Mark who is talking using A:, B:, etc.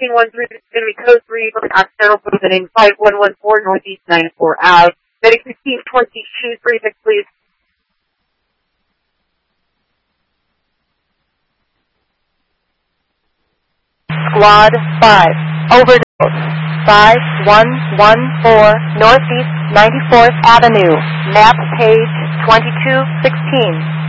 A: 1313 is going to be code 3 from accidental positioning 5114 Northeast 94 Ave. Medic 1522, 36, please.
B: Squad 5, overdose. 5114 Northeast 94th Avenue, map page 2216.